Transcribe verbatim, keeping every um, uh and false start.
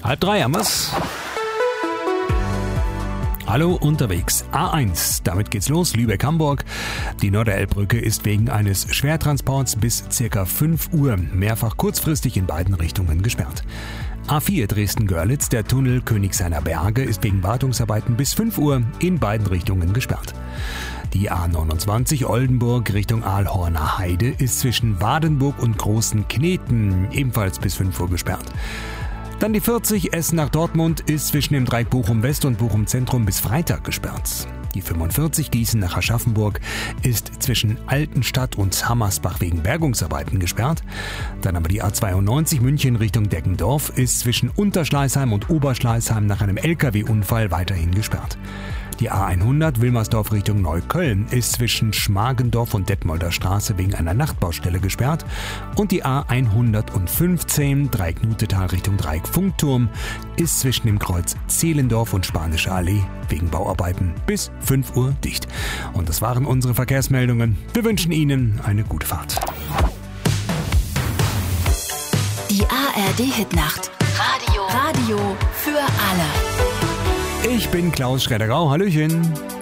Halb drei haben wir's. Hallo unterwegs. A eins, damit geht's los, Lübeck-Hamburg. Die Norderelbbrücke ist wegen eines Schwertransports bis circa fünf Uhr mehrfach kurzfristig in beiden Richtungen gesperrt. A vier Dresden-Görlitz, der Tunnel Königshainer Berge, ist wegen Wartungsarbeiten bis fünf Uhr in beiden Richtungen gesperrt. Die A neunundzwanzig Oldenburg Richtung Aalhorner Heide ist zwischen Wadenburg und Großen Kneten ebenfalls bis fünf Uhr gesperrt. Dann die vierzig Essen nach Dortmund ist zwischen dem Dreieck Bochum West und Bochum Zentrum bis Freitag gesperrt. Die fünfundvierzig Gießen nach Aschaffenburg ist zwischen Altenstadt und Hammersbach wegen Bergungsarbeiten gesperrt. Dann aber die A zweiundneunzig München Richtung Deggendorf ist zwischen Unterschleißheim und Oberschleißheim nach einem L K W-Unfall weiterhin gesperrt. Die A hundert Wilmersdorf Richtung Neukölln ist zwischen Schmargendorf und Detmolder Straße wegen einer Nachtbaustelle gesperrt. Und die A hundertfünfzehn Dreieck Nutetal Richtung Dreieck Funkturm ist zwischen dem Kreuz Zehlendorf und Spanische Allee wegen Bauarbeiten bis fünf Uhr dicht. Und das waren unsere Verkehrsmeldungen. Wir wünschen Ihnen eine gute Fahrt. Die A R D-Hitnacht. Radio. Radio für alle. Ich bin Klaus Schredder-Grau. Hallöchen.